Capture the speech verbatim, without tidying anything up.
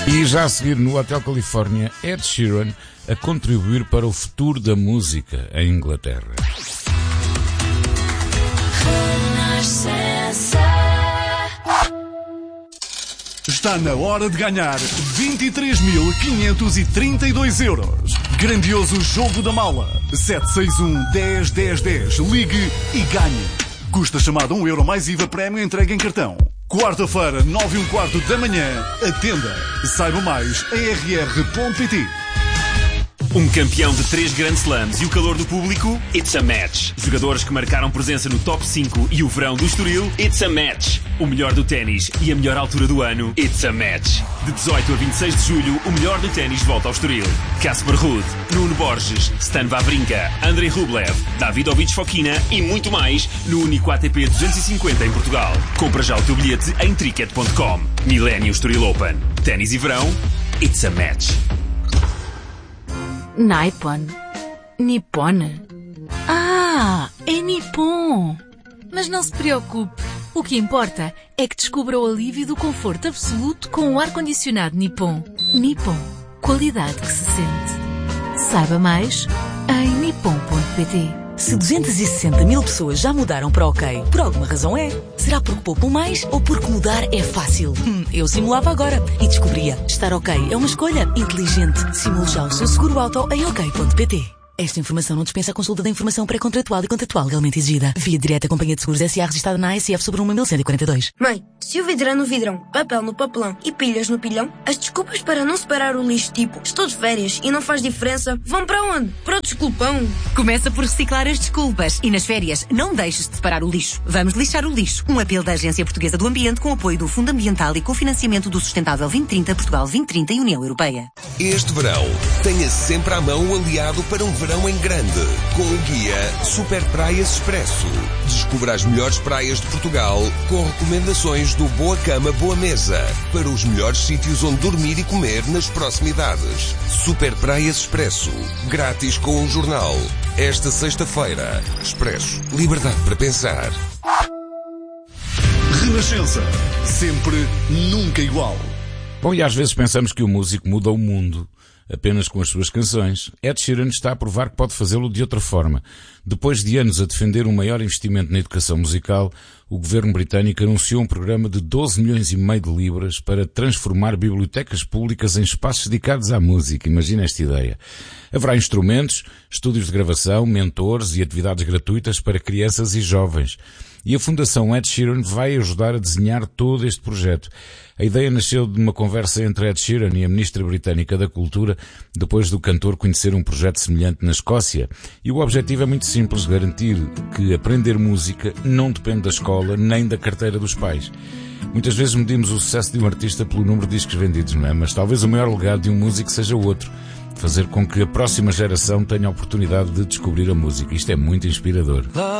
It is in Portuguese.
E já a seguir, no Hotel Califórnia, Ed Sheeran a contribuir para o futuro da música em Inglaterra. Está na hora de ganhar vinte e três mil quinhentos e trinta e dois euros. Grandioso jogo da mala. sete seis um, dez, dez, dez. Ligue e ganhe. Custa chamada um euro mais I V A prémio entregue em cartão. Quarta-feira, nove e um quarto da manhã. Atenda. Saiba mais em r r ponto p t. Um campeão de três Grand Slams e o calor do público? It's a match. Jogadores que marcaram presença no top cinco e o verão do Estoril? It's a match. O melhor do ténis e a melhor altura do ano? It's a match. De dezoito a vinte e seis de julho, o melhor do ténis volta ao Estoril. Casper Ruud, Nuno Borges, Stan Wawrinka, Andrei Rublev, Davidovich Fokina e muito mais no único A T P duzentos e cinquenta em Portugal. Compra já o teu bilhete em tricket ponto com. Millennium Estoril Open. Ténis e verão? It's a match. Nippon. Nippon. Ah, é Nippon. Mas não se preocupe. O que importa é que descubra o alívio do conforto absoluto com o ar-condicionado Nippon. Nippon. Qualidade que se sente. Saiba mais em nippon ponto p t. Se duzentas e sessenta mil pessoas já mudaram para OK, por alguma razão é. Será porque poupam mais ou porque mudar é fácil? Hum, eu simulava agora e descobria. Estar OK é uma escolha inteligente. Simule já o seu seguro auto em ok ponto p t. Esta informação não dispensa a consulta da informação pré-contratual e contratual legalmente exigida. Via Direta Companhia de Seguros S A registrada na A S F sobre um mil cento e quarenta e dois. Mãe, se o vidro é no vidrão, papel no papelão e pilhas no pilhão, as desculpas para não separar o lixo tipo estou de férias e não faz diferença vão para onde? Para o desculpão. Começa por reciclar as desculpas e nas férias não deixes de separar o lixo. Vamos lixar o lixo. Um apelo da Agência Portuguesa do Ambiente com apoio do Fundo Ambiental e cofinanciamento do Sustentável vinte trinta, Portugal vinte trinta e União Europeia. Este verão, tenha sempre à mão o aliado para um verão em grande. Com o guia Super Praias Expresso. Descubra as melhores praias de Portugal com recomendações do Boa Cama Boa Mesa para os melhores sítios onde dormir e comer nas proximidades. Super Praias Expresso. Grátis com um jornal. Esta sexta-feira. Expresso. Liberdade para pensar. Renascença. Sempre, nunca igual. Bom, e às vezes pensamos que o músico muda o mundo apenas com as suas canções. Ed Sheeran está a provar que pode fazê-lo de outra forma. Depois de anos a defender um maior investimento na educação musical, o governo britânico anunciou um programa de doze milhões e meio de libras para transformar bibliotecas públicas em espaços dedicados à música. Imagina esta ideia. Haverá instrumentos, estúdios de gravação, mentores e atividades gratuitas para crianças e jovens. E a Fundação Ed Sheeran vai ajudar a desenhar todo este projeto. A ideia nasceu de uma conversa entre Ed Sheeran e a Ministra Britânica da Cultura, depois do cantor conhecer um projeto semelhante na Escócia. E o objetivo é muito simples, garantir que aprender música não depende da escola nem da carteira dos pais. Muitas vezes medimos o sucesso de um artista pelo número de discos vendidos, não é? Mas talvez o maior legado de um músico seja outro. Fazer com que a próxima geração tenha a oportunidade de descobrir a música. Isto é muito inspirador.